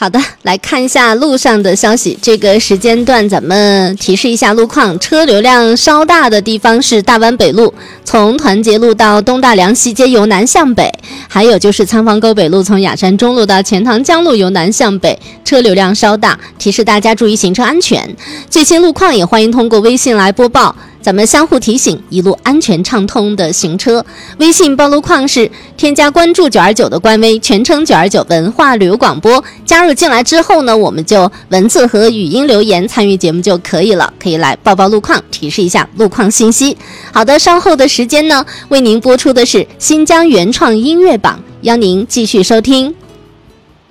好的，来看一下路上的消息。这个时间段咱们提示一下路况，车流量稍大的地方是大湾北路，从团结路到东大梁西街由南向北，还有就是仓房沟北路从雅山中路到钱塘江路由南向北，车流量稍大，提示大家注意行车安全。最新路况也欢迎通过微信来播报，咱们相互提醒，一路安全畅通的行车。微信报路况是添加关注929的官微，全称929文化旅游广播。加入进来之后呢，我们就文字和语音留言参与节目就可以了，可以来报路况，提示一下路况信息。好的，稍后的时间呢，为您播出的是新疆原创音乐榜，邀您继续收听。